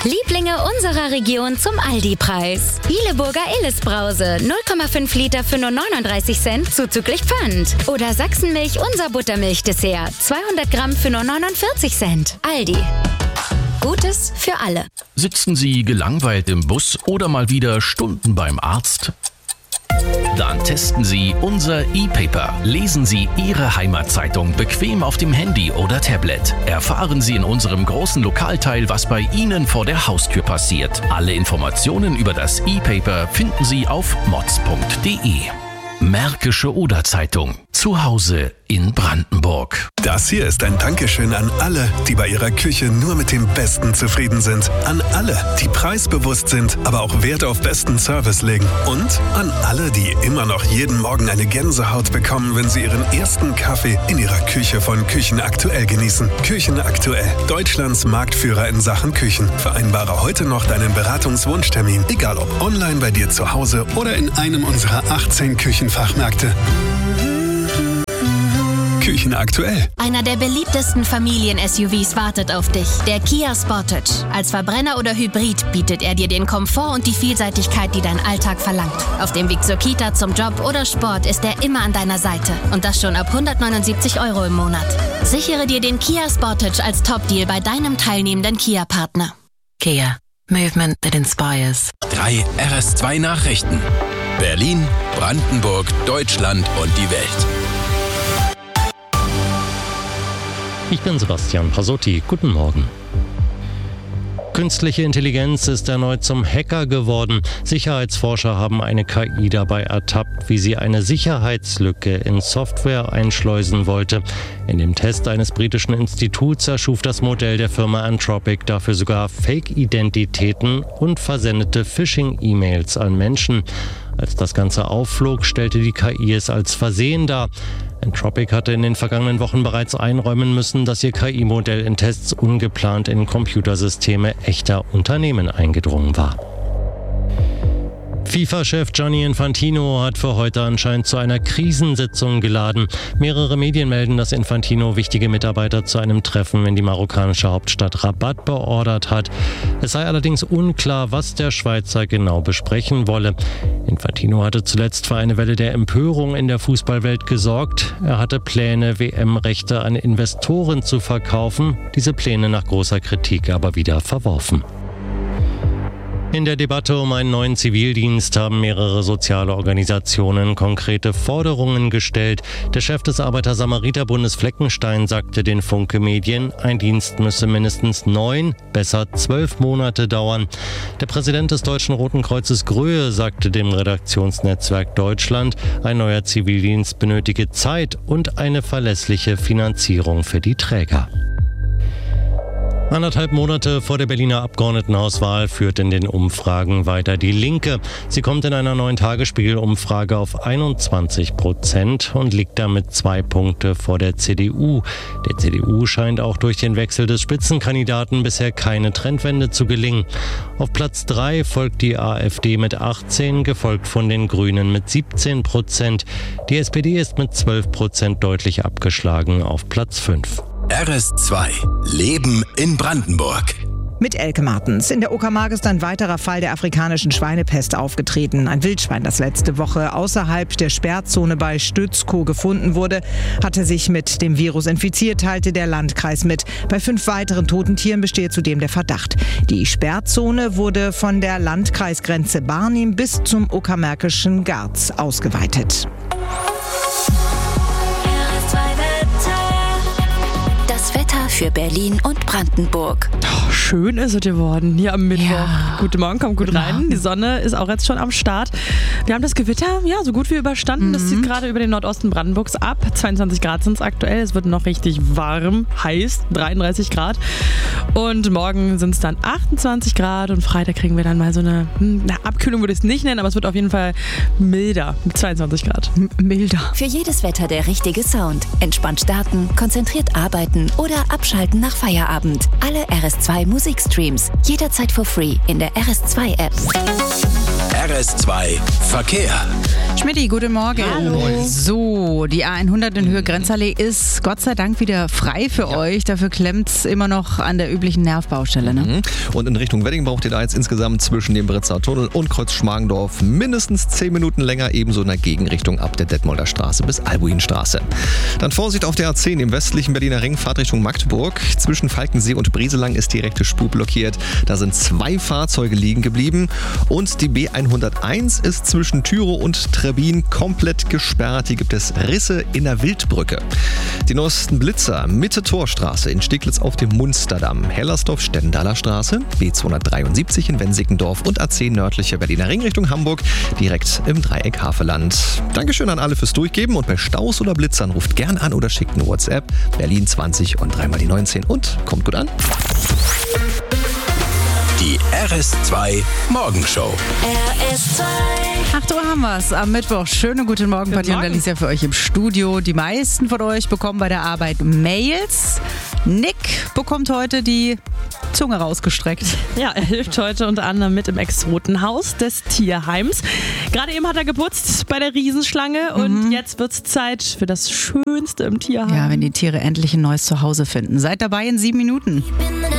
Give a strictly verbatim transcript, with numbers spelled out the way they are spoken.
Lieblinge unserer Region zum Aldi-Preis. Ileburger Illes-Brause, null Komma fünf Liter für nur neununddreißig Cent, zuzüglich Pfand. Oder Sachsenmilch, unser Buttermilch-Dessert, zweihundert Gramm für nur neunundvierzig Cent. Aldi. Gutes für alle. Sitzen Sie gelangweilt im Bus oder mal wieder Stunden beim Arzt? Dann testen Sie unser E-Paper. Lesen Sie Ihre Heimatzeitung bequem auf dem Handy oder Tablet. Erfahren Sie in unserem großen Lokalteil, was bei Ihnen vor der Haustür passiert. Alle Informationen über das E-Paper finden Sie auf mods punkt de. Märkische Oder-Zeitung. Zu Hause in Brandenburg. Das hier ist ein Dankeschön an alle, die bei ihrer Küche nur mit dem Besten zufrieden sind. An alle, die preisbewusst sind, aber auch Wert auf besten Service legen. Und an alle, die immer noch jeden Morgen eine Gänsehaut bekommen, wenn sie ihren ersten Kaffee in ihrer Küche von Küchen aktuell genießen. Küchen aktuell. Deutschlands Marktführer in Sachen Küchen. Vereinbare heute noch deinen Beratungswunschtermin. Egal ob online bei dir zu Hause oder in einem unserer achtzehn Küchenfachmärkte. Küchen aktuell. Einer der beliebtesten Familien-S U Vs wartet auf dich. Der Kia Sportage. Als Verbrenner oder Hybrid bietet er dir den Komfort und die Vielseitigkeit, die dein Alltag verlangt. Auf dem Weg zur Kita, zum Job oder Sport ist er immer an deiner Seite. Und das schon ab hundertneunundsiebzig Euro im Monat. Sichere dir den Kia Sportage als Top-Deal bei deinem teilnehmenden Kia-Partner. Kia. Movement that inspires. Drei R S zwei Nachrichten. Berlin, Brandenburg, Deutschland und die Welt. Ich bin Sebastian Pasotti. Guten Morgen. Künstliche Intelligenz ist erneut zum Hacker geworden. Sicherheitsforscher haben eine K I dabei ertappt, wie sie eine Sicherheitslücke in Software einschleusen wollte. In dem Test eines britischen Instituts erschuf das Modell der Firma Anthropic dafür sogar Fake-Identitäten und versendete Phishing-E-Mails an Menschen. Als das Ganze aufflog, stellte die K I es als Versehen dar. Anthropic hatte in den vergangenen Wochen bereits einräumen müssen, dass ihr K I-Modell in Tests ungeplant in Computersysteme echter Unternehmen eingedrungen war. FIFA-Chef Gianni Infantino hat für heute anscheinend zu einer Krisensitzung geladen. Mehrere Medien melden, dass Infantino wichtige Mitarbeiter zu einem Treffen in die marokkanische Hauptstadt Rabat beordert hat. Es sei allerdings unklar, was der Schweizer genau besprechen wolle. Infantino hatte zuletzt für eine Welle der Empörung in der Fußballwelt gesorgt. Er hatte Pläne, W M-Rechte an Investoren zu verkaufen, diese Pläne nach großer Kritik aber wieder verworfen. In der Debatte um einen neuen Zivildienst haben mehrere soziale Organisationen konkrete Forderungen gestellt. Der Chef des Arbeiter-Samariter-Bundes Fleckenstein sagte den Funke-Medien, ein Dienst müsse mindestens neun, besser zwölf Monate dauern. Der Präsident des Deutschen Roten Kreuzes Gröhe sagte dem Redaktionsnetzwerk Deutschland, ein neuer Zivildienst benötige Zeit und eine verlässliche Finanzierung für die Träger. Anderthalb Monate vor der Berliner Abgeordnetenhauswahl führt in den Umfragen weiter die Linke. Sie kommt in einer neuen Tagesspiegel-Umfrage auf einundzwanzig Prozent und liegt damit zwei Punkte vor der C D U. Der C D U scheint auch durch den Wechsel des Spitzenkandidaten bisher keine Trendwende zu gelingen. Auf Platz drei folgt die AfD mit achtzehn, gefolgt von den Grünen mit siebzehn Prozent. Die S P D ist mit zwölf Prozent deutlich abgeschlagen auf Platz fünf. R S zwei. Leben in Brandenburg. Mit Elke Martens. In der Uckermark ist ein weiterer Fall der afrikanischen Schweinepest aufgetreten. Ein Wildschwein, das letzte Woche außerhalb der Sperrzone bei Stützkow gefunden wurde, hatte sich mit dem Virus infiziert, teilte der Landkreis mit. Bei fünf weiteren toten Tieren besteht zudem der Verdacht. Die Sperrzone wurde von der Landkreisgrenze Barnim bis zum uckermärkischen Garz ausgeweitet. Für Berlin und Brandenburg. Oh, schön ist es geworden hier am Mittwoch. Ja. Guten Morgen, kommt gut Guten rein. Morgen. Die Sonne ist auch jetzt schon am Start. Wir haben das Gewitter ja so gut wie überstanden. Mhm. Das zieht gerade über den Nordosten Brandenburgs ab. zweiundzwanzig Grad sind es aktuell. Es wird noch richtig warm, heiß, dreiunddreißig Grad. Und morgen sind es dann achtundzwanzig Grad und Freitag kriegen wir dann mal so eine, eine Abkühlung, würde ich es nicht nennen, aber es wird auf jeden Fall milder mit zweiundzwanzig Grad. M- milder. Für jedes Wetter der richtige Sound. Entspannt starten, konzentriert arbeiten oder abschalten nach Feierabend. Alle R S zwei Musikstreams. Jederzeit for free in der R S zwei App. R S zwei Verkehr. Schmidti, guten Morgen. Hallo. So, die A hundert in Höhe Grenzallee ist Gott sei Dank wieder frei für ja. euch. Dafür klemmt es immer noch an der üblichen Nervbaustelle. Ne? Mhm. Und in Richtung Wedding braucht ihr da jetzt insgesamt zwischen dem Britzer Tunnel und Kreuz Schmargendorf mindestens zehn Minuten länger, ebenso in der Gegenrichtung ab der Detmolder Straße bis Albuinstraße. Dann Vorsicht auf der A zehn im westlichen Berliner Ring, Fahrtrichtung Magdeburg. Zwischen Falkensee und Brieselang ist die rechte Spur blockiert. Da sind zwei Fahrzeuge liegen geblieben. Und die B hunderteins ist zwischen Tyrow und Trebin komplett gesperrt. Hier gibt es Risse in der Wildbrücke. Die neuesten Blitzer, Mitte Torstraße in Steglitz auf dem Munsterdamm, Hellersdorf-Stendaler Straße, B zweihundertdreiundsiebzig in Wensickendorf und A zehn nördliche Berliner Ring Richtung Hamburg, direkt im Dreieck Havelland. Dankeschön an alle fürs Durchgeben und bei Staus oder Blitzern ruft gern an oder schickt eine WhatsApp. Berlin zwanzig und dreimal die neunzehn und kommt gut an. Die R S zwei Morgenshow. R S zwei. acht Uhr haben wir es am Mittwoch. Schönen guten Morgen, Patti und Alicia für euch im Studio. Die meisten von euch bekommen bei der Arbeit Mails. Nick bekommt heute die Zunge rausgestreckt. Ja, er hilft heute unter anderem mit im Exotenhaus des Tierheims. Gerade eben hat er geputzt bei der Riesenschlange und mhm. jetzt wird's Zeit für das Schönste im Tierheim. Ja, wenn die Tiere endlich ein neues Zuhause finden. Seid dabei in sieben Minuten. Ich bin